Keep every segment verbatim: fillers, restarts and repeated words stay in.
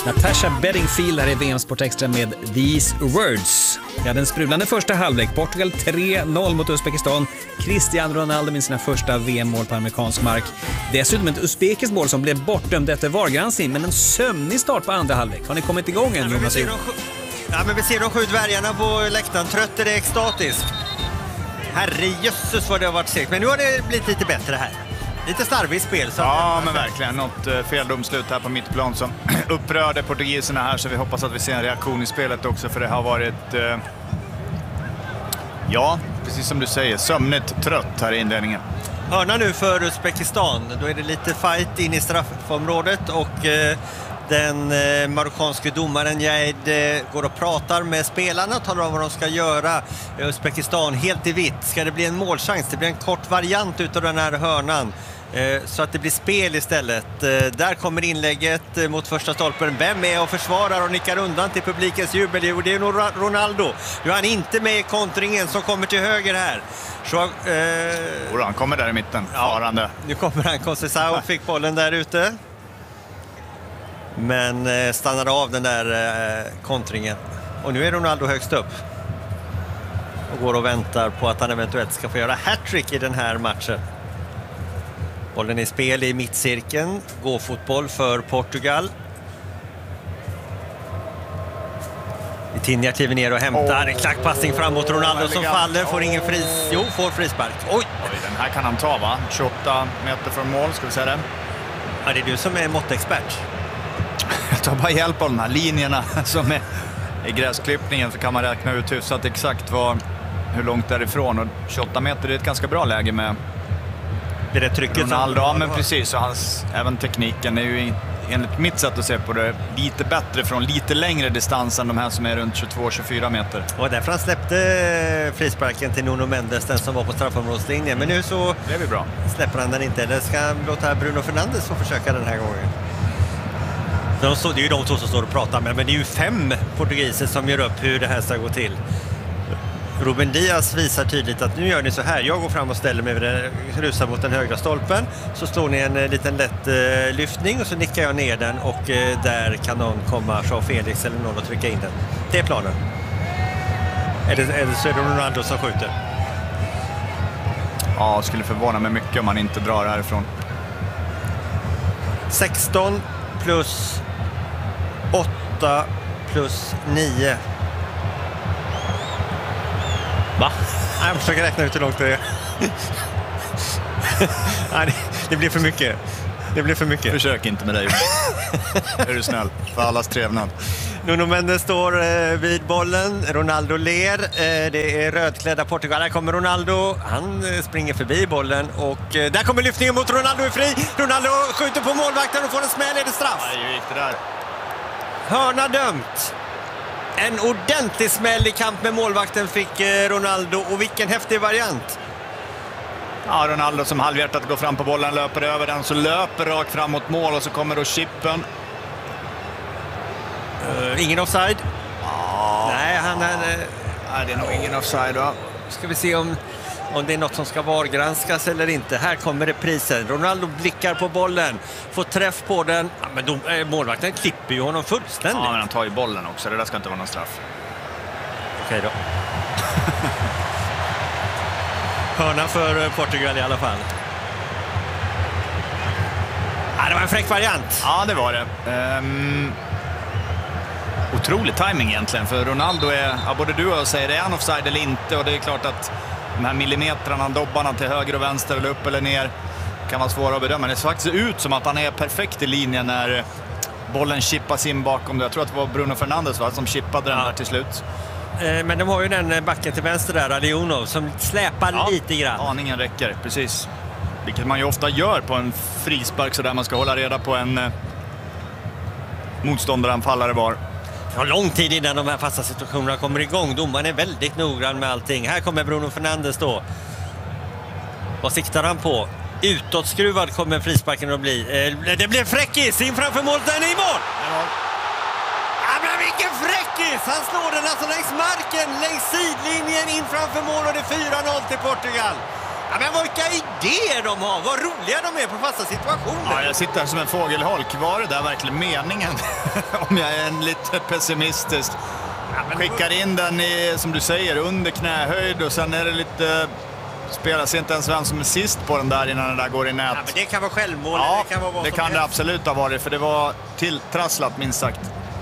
Natasha Bedingfield här i V M Sport Extra med These Words. Vi hade en sprudlande första halvlek. Portugal tre noll mot Uzbekistan. Cristiano Ronaldo med sina första V M-mål på amerikansk mark. Dessutom ett uzbekiskt mål som blev bortdömd efter VAR-granskning, men en sömnig start på andra halvlek. Har ni kommit igång än, Jonas? Ja, men vi ser de sju dvärgarna på läktaren. Trött är det extatiskt. Herrejösses vad det har varit segt. Men nu har det blivit lite bättre här. Lite starvigt spel. Så ja, men verkligen. Något uh, feldomslut här på mittplan som upprörde portugiserna här. Så vi hoppas att vi ser en reaktion i spelet också. För det har varit, uh, ja, precis som du säger, sömnigt trött här i inledningen. Hörna nu för Uzbekistan. Då är det lite fight in i straffområdet. Och uh, den uh, marockanske domaren Jaid uh, går och pratar med spelarna. Talar om vad de ska göra. Uh, Uzbekistan helt i vitt. Ska det bli en målchans? Det blir en kort variant utav den här hörnan. Så att det blir spel istället. Där kommer inlägget mot första stolpen. Vem är och försvarar och nickar undan till publikens jubel? Jo, det är nog Ronaldo. Nu är han inte med i kontringen som kommer till höger här. Så, eh... han kommer där i mitten. Ja, farande. Nu kommer han. Conceição fick bollen där ute. Men eh, stannade av den där eh, kontringen. Och nu är Ronaldo högst upp. Och går och väntar på att han eventuellt ska få göra hattrick i den här matchen. Bollen är spel i mittcirkeln. Gå fotboll för Portugal. Vitinha kliver ner och hämtar. En klackpassning framåt. Ronaldo som faller. Får ingen fris... Jo, får frispark. Oj! Oj, den här kan han ta, va? tjugoåtta meter från mål, ska vi säga det. Ja, det är du som är måttexpert. Jag tar bara hjälp av de här linjerna som är i gräsklippningen, så kan man räkna ut hyfsat exakt vad, hur långt därifrån. Och tjugoåtta meter är ett ganska bra läge med det är trycket Ronaldo. Ja, men precis. Och hans, även tekniken är ju enligt mitt sätt att se på det lite bättre från lite längre distans än de här som är runt tjugotvå till tjugofyra meter. Och därför han släppte frisparken till Nuno Mendes, den som var på straffområdeslinjen. Men nu så det är vi bra. Släpper han den inte. Eller ska han låta Bruno Fernandes få försöka den här gången? De stod, det är ju de två som står och pratar med, men det är ju fem portugiser som gör upp hur det här ska gå till. Ruben Diaz visar tydligt att nu gör ni så här. Jag går fram och ställer mig, rusar mot den högra stolpen. Så slår ni en liten lätt eh, lyftning och så nickar jag ner den. Och eh, där kan någon komma, Joao Felix eller någon, och trycka in den. Det är planen. Eller, eller så är det Ronaldo som skjuter. Ja, skulle förvåna mig mycket om man inte drar härifrån. sexton plus åtta plus nio. Va? Jag försöker räkna ut hur långt det är. Nej, det, det blir för mycket. Det blir för mycket. Försök inte med dig. Är du snäll? För allas trevnad. Nuno Mendes står eh, vid bollen. Ronaldo ler. Eh, det är rödklädda Portugal. Här kommer Ronaldo. Han eh, springer förbi bollen. Och eh, där kommer lyftningen mot Ronaldo är fri. Ronaldo skjuter på målvakten och får en smäll. Är det straff? Nej, hur gick det där? Hörna dömt. En ordentlig smäll i kamp med målvakten fick eh, Ronaldo. Och vilken häftig variant. Ja, Ronaldo som halvhjärtat går fram på bollen, löper över den, så löper rakt fram mot mål och så kommer då chippen. Uh, ingen offside? Ja. Nej, han är... Uh, Nej, det är nog ingen offside då. Ska vi se om, om det är något som ska vargranskas eller inte. Här kommer reprisen. Ronaldo blickar på bollen, får träff på den. Ja, men de, äh, målvakten klipper ju honom fullständigt. Ja, men han tar ju bollen också. Det där ska inte vara någon straff. Okej då. Hörna för Portugal i alla fall. Ja, det var en fräck variant. Ja, det var det. Um, otrolig timing egentligen. För Ronaldo är, ja, både du och jag säger, är han offside eller inte? Och det är klart att de här millimetrarna, dobbarna till höger och vänster eller upp eller ner kan vara svåra att bedöma. Det ser faktiskt ut som att han är perfekt i linjen när bollen chippas in bakom det. Jag tror att det var Bruno Fernandes, va, som chippade den, ja, där till slut. Men de har ju den backen till vänster där, Alionov, som släpar, ja, lite grann. Aningen räcker, precis. Vilket man ju ofta gör på en frispark, så där man ska hålla reda på en eh, motståndaranfallare var. Det har lång tid innan de här fasta situationerna kommer igång. Domaren är väldigt noggrann med allting. Här kommer Bruno Fernandes då. Vad siktar han på? Utåtskruvad kommer frisparken att bli. Eh, det blir fräckis in framför målet. Den är i mål! Ja, men vilken fräckis! Han slår den alltså längs marken, längs sidlinjen in framför mål, och det är fyra noll till Portugal. Ja, men vilka idéer de har! Vad roliga de är på fasta situationer! Ja, jag sitter här som en fågelholk. Var det där verkligen meningen? Om jag är en lite pessimistisk. Ja, skickar in den i, som du säger, under knähöjd och sen är det lite... Spelar sig inte ens vem som är sist på den där innan den där går i nät. Ja, men det kan vara självmål. Ja, det kan, vara vad det, som kan det helst. absolut ha varit, för det var tilltrasslat minst sagt.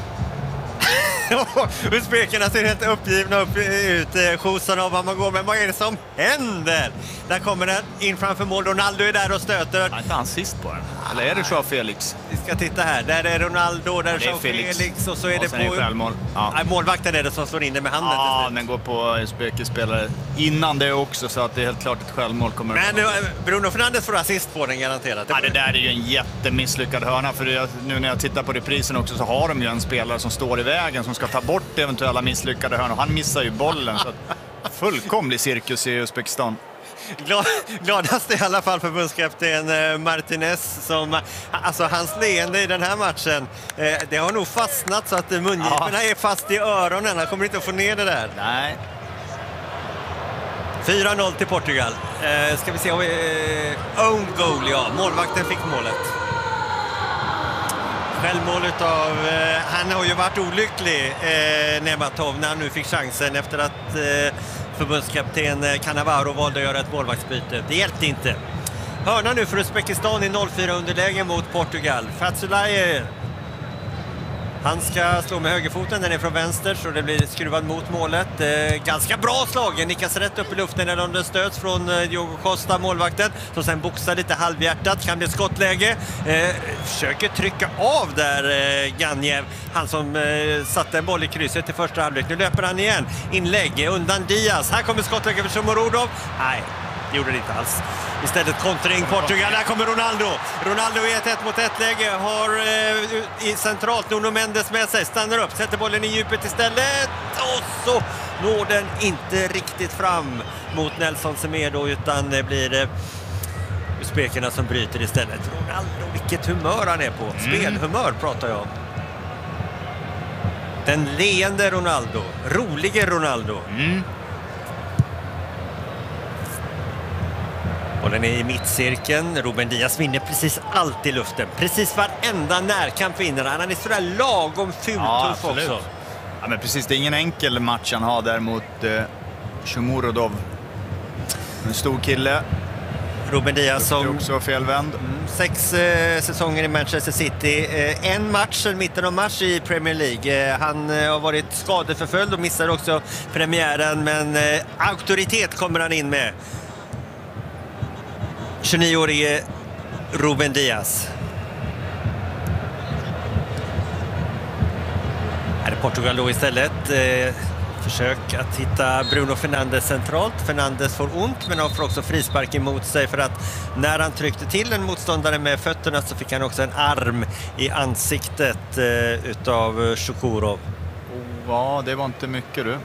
Uzbekerna ser helt uppgivna upp, ut. Skjutsen av vad man går, men vad är det som händer? Där kommer den in framför mål. Ronaldo är där och stöter. Är inte han sist på den? Eller är det Joao Felix? Vi ska titta här. Där är Ronaldo, där är Joao Felix. Felix. Och så är och det sen på... Är självmål. Ja. Nej, målvakten är det som slår in det med handen. Ja, den går på Uzbekis spelare innan det också, så att det är helt klart ett självmål kommer. Men nu, Bruno Fernandes får assist på den garanterat. Det, ja, det där är ju en jättemisslyckad hörna, för det, nu när jag tittar på reprisen också så har de ju en spelare som står i vägen som ska ta bort eventuella misslyckade hörnor. Han missar ju bollen, så att fullkomlig cirkus i Uzbekistan. Glad, gladast i alla fall förbundskapten Martinez, som, alltså hans leende i den här matchen, eh, det har nog fastnat så att mungiporna ja. är fast i öronen. Han kommer inte att få ner det där. Nej. fyra noll till Portugal. Eh, ska vi se, eh, own goal, ja. Målvakten fick målet. Självmål utav, eh, han har ju varit olycklig, eh, Nematov, när han nu fick chansen efter att eh, förbundskapten Cannavaro valde att göra ett målvaktsbyte. Det hjälpte inte. Hörna nu för Uzbekistan i noll fyra underläge mot Portugal. Fazulay, han ska slå med högerfoten, den är från vänster så det blir skruvad mot målet. Eh, ganska bra slagen, nickas rätt upp i luften när de stöds från eh, Diogo Costa, målvakten, som sen boxar lite halvhjärtat, kan bli skottläge. Eh, försöker trycka av där eh, Ganev, han som eh, satte en boll i krysset i första halvlek. Nu löper han igen, inlägg undan Diaz. Här kommer skottläge för Shomurodov. Nej, det gjorde det inte alls. Istället kontring Portugal. Där kommer Ronaldo. Ronaldo i ett ett mot ett läge. Har eh, i centralt Nuno Mendes med sig. Stannar upp. Sätter bollen i djupet istället. Och så når den inte riktigt fram mot Nelson Semedo, utan det blir eh, Uzbekerna som bryter istället. Ronaldo, vilket humör han är på. Spelhumör pratar jag om. Den leende Ronaldo. Rolige Ronaldo. Mm. Bollen är i mittcirkeln. Ruben Diaz vinner precis allt i luften. Precis varenda närkamp vinner han. Han är sådär lagom fultuff ja, också. Ja, men precis, det är ingen enkel match han har där mot eh, Shomurodov. En stor kille. Ruben Diaz som också felvänd. Mm, sex eh, säsonger i Manchester City. Eh, en match sedan mitten av mars i Premier League. Eh, han eh, har varit skadeförföljd och missar också premiären. Men eh, auktoritet kommer han in med. tjugonio-årige Ruben Diaz. Här är Portugal då istället. Eh, försök att hitta Bruno Fernandes centralt. Fernandes får ont, men han får också frispark emot sig, för att när han tryckte till en motståndare med fötterna så fick han också en arm i ansiktet eh, utav Shukurov. Oh, ja, det var inte mycket du.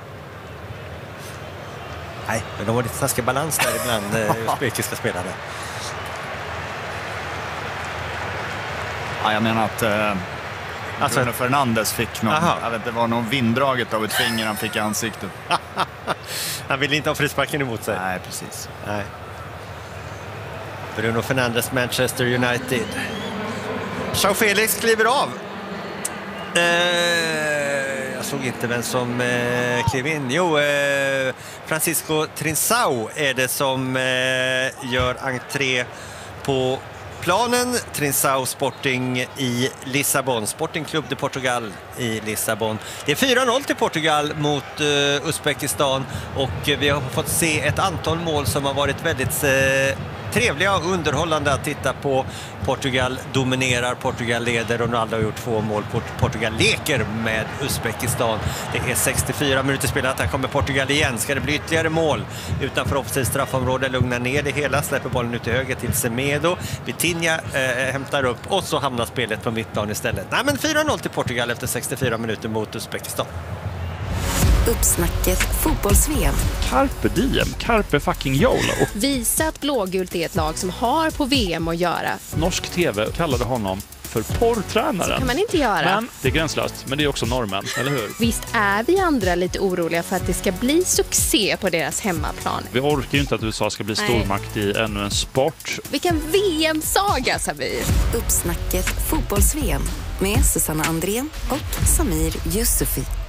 Nej, men de har lite taskig balans där ibland, eh, uzbekiska spelarna. Ja, jag menar att eh, alltså, Bruno Fernandes fick någon, jag vet, det var någon vinddraget av ett finger han fick i ansiktet. Han ville inte ha frisparken emot sig. Nej, precis. Nej. Bruno Fernandes, Manchester United. Joao Felix kliver av. Eh, jag såg inte vem som eh, klev in. Jo, eh, Francisco Trincão är det som eh, gör entré på planen. Trincão Sporting i Lissabon. Sporting Club de Portugal i Lissabon. Det är fyra noll till Portugal mot uh, Uzbekistan, och uh, vi har fått se ett antal mål som har varit väldigt uh, trevliga och underhållande att titta på. Portugal dominerar, Portugal leder, Ronaldo har gjort två mål. Portugal leker med Uzbekistan. Det är sextiofyra minuter spelat, här kommer Portugal igen. Ska det bli ytterligare mål utanför offensivt straffområde? Lugna ner det hela, släpper bollen ut till höger till Semedo. Vitinha eh, hämtar upp, och så hamnar spelet på mittplan istället. Nej, men fyra noll till Portugal efter sextiofyra minuter mot Uzbekistan. Uppsnacket fotbolls-V M. Carpe diem, carpe fucking YOLO. Visa att blågult är ett lag som har på V M att göra. Norsk tv kallade honom för porrtränaren. Kan man inte göra. Men det är gränslöst, men det är också normen, eller hur? Visst är vi andra lite oroliga för att det ska bli succé på deras hemmaplan. Vi orkar ju inte att U S A ska bli stormakt i ännu en sport. Vilken V M-saga, Samir! Uppsnacket fotbolls-V M med Susanna Andrén och Samir Yusufi.